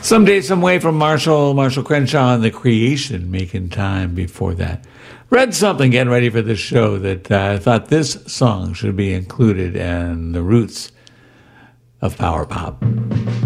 Someday, Some Way from Marshall Crenshaw and The Creation, Making Time before that. Read something getting ready for this show that I thought this song should be included in the roots of power pop.